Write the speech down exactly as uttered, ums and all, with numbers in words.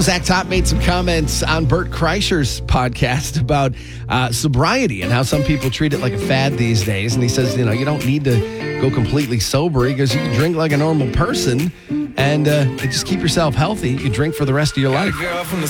Zach Top made some comments on Bert Kreischer's podcast about uh, sobriety and how some people treat it like a fad these days. And he says, you know, you don't need to go completely sober because you can drink like a normal person and uh, just keep yourself healthy. You can drink for the rest of your life. Girl from the